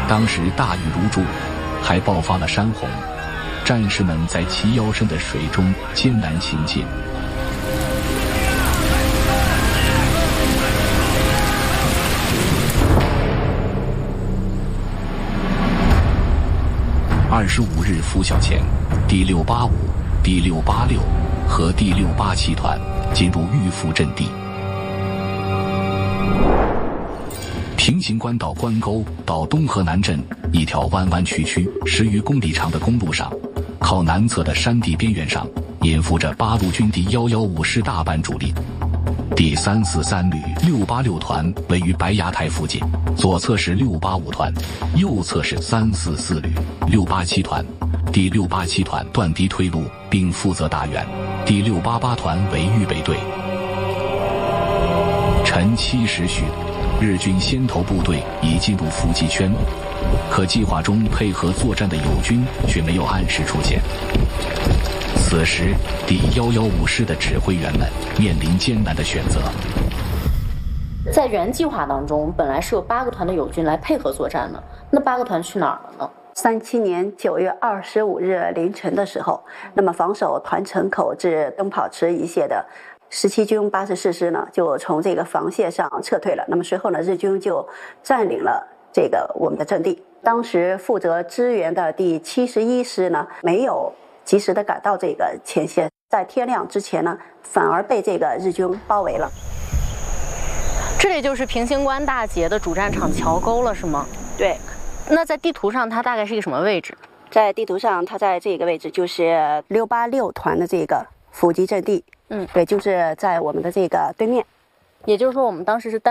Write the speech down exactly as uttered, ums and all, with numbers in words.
当时大雨如注，还爆发了山洪，战士们在齐腰深的水中艰难行进。二十五日拂晓前，第六八五、第六八六和第六八七团进入预伏阵地。平型关到关沟到东河南镇一条弯弯曲曲十余公里长的公路上，靠南侧的山地边缘上隐伏着八路军第一一五师大班主力。第三四三旅六八六团位于白崖台附近，左侧是六八五团，右侧是三四四旅六八七团。第六八七团断敌退路并负责打援，第六八八团为预备队。晨七时许，日军先头部队已进入伏击圈，可计划中配合作战的友军却没有按时出现。此时第一一五师的指挥员们面临艰难的选择。 在原计划当中，本来是有八个团的友军来配合作战的，那八个团去哪儿了呢？ 三七年九月二十五日凌晨的时候，那么防守团城口至灯泡池一线的十七军八十四师呢，就从这个防线上撤退了。那么随后呢，日军就占领了这个我们的阵地。当时负责支援的第七十一师呢，没有及时的赶到这个前线，在天亮之前呢，反而被这个日军包围了。 这里就是平型关大捷的主战场桥沟了，是吗？ 对。 那在地图上它大概是一个什么位置？ 在地图上，它在这个位置就是六八六团的这个伏击阵地。嗯，对，就是在我们的这个对面。 也就是说，我们当时是单